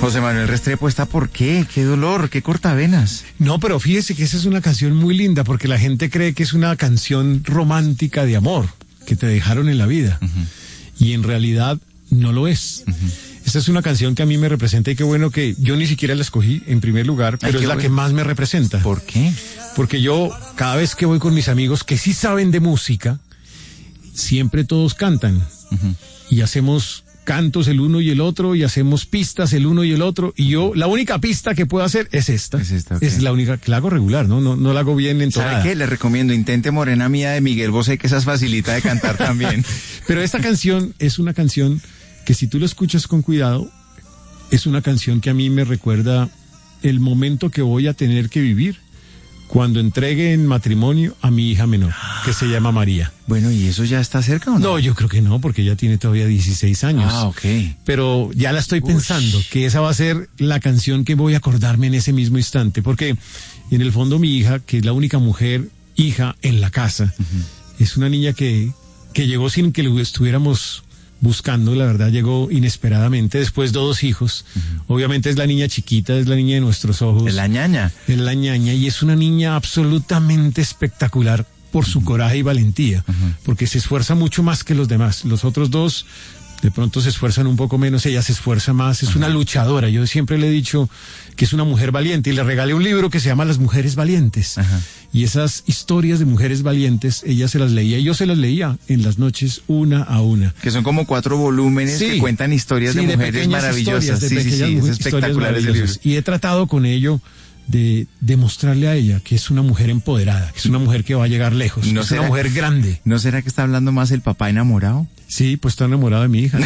José Manuel Restrepo, ¿está por qué? ¿Qué dolor? ¿Qué cortavenas? No, pero fíjese que esa es una canción muy linda porque la gente cree que es una canción romántica de amor que te dejaron en la vida. Y en realidad no lo es. Esta es una canción que a mí me representa y qué bueno que yo ni siquiera la escogí en primer lugar, pero es la que más me representa. ¿Por qué? Porque yo, cada vez que voy con mis amigos que sí saben de música, siempre todos cantan. Y hacemos cantos el uno y el otro, y hacemos pistas el uno y el otro, y yo, la única pista que puedo hacer es esta. Okay. Es la única que la hago regular, no la hago bien entonada. ¿Sabe qué? Le recomiendo Intente Morena Mía de Miguel Bosé, que esa es facilita de cantar también. Pero esta canción es una canción que si tú la escuchas con cuidado, es una canción que a mí me recuerda el momento que voy a tener que vivir cuando entregue en matrimonio a mi hija menor, que se llama María. Bueno, ¿y eso ya está cerca o no? No, yo creo que no, porque ella tiene todavía 16 años. Ah, ok. Pero ya la estoy pensando, que esa va a ser la canción que voy a acordarme en ese mismo instante, porque en el fondo mi hija, que es la única mujer hija en la casa, es una niña que llegó sin que lo estuviéramos buscando, la verdad llegó inesperadamente, después de 2 hijos. Obviamente es la niña chiquita, es la niña de nuestros ojos. Es la ñaña. Es la ñaña y es una niña absolutamente espectacular por su coraje y valentía, porque se esfuerza mucho más que los demás. Los otros 2 de pronto se esfuerzan un poco menos, ella se esfuerza más, es una luchadora. Yo siempre le he dicho que es una mujer valiente y le regalé un libro que se llama Las Mujeres Valientes. Y esas historias de mujeres valientes, ella se las leía y yo se las leía en las noches una a una. Que son como 4 volúmenes que cuentan historias de mujeres maravillosas. Es espectacular ese libro. Y he tratado con ello de demostrarle a ella que es una mujer empoderada, que es una mujer que va a llegar lejos, que es una mujer grande. ¿No será que está hablando más el papá enamorado? Sí, pues está enamorado de mi hija.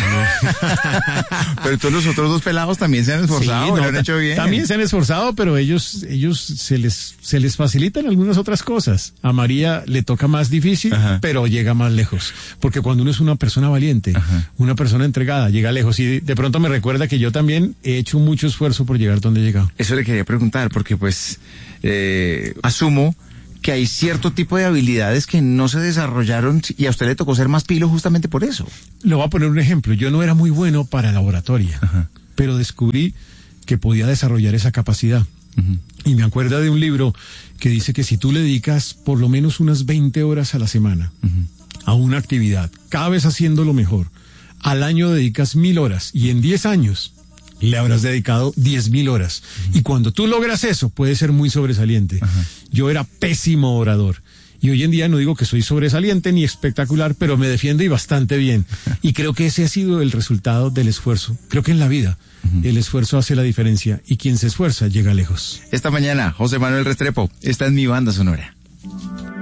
Pero todos los otros 2 pelados también se han esforzado, lo han hecho bien. También se han esforzado, pero ellos se les facilitan algunas otras cosas. A María le toca más difícil, pero llega más lejos. Porque cuando uno es una persona valiente, una persona entregada, llega lejos. Y de pronto me recuerda que yo también he hecho mucho esfuerzo por llegar donde he llegado. Eso le quería preguntar, porque pues asumo que hay cierto tipo de habilidades que no se desarrollaron y a usted le tocó ser más pilo justamente por eso. Le voy a poner un ejemplo. Yo no era muy bueno para la oratoria, pero descubrí que podía desarrollar esa capacidad. Y me acuerdo de un libro que dice que si tú le dedicas por lo menos unas 20 horas a la semana a una actividad, cada vez haciéndolo mejor, al año dedicas 1000 horas y en 10 años le habrás dedicado 10.000 horas. Y cuando tú logras eso, puedes ser muy sobresaliente. Yo era pésimo orador. Y hoy en día no digo que soy sobresaliente ni espectacular, pero me defiendo y bastante bien. Y creo que ese ha sido el resultado del esfuerzo. Creo que en la vida el esfuerzo hace la diferencia y quien se esfuerza llega lejos. Esta mañana, José Manuel Restrepo está en Mi Banda Sonora.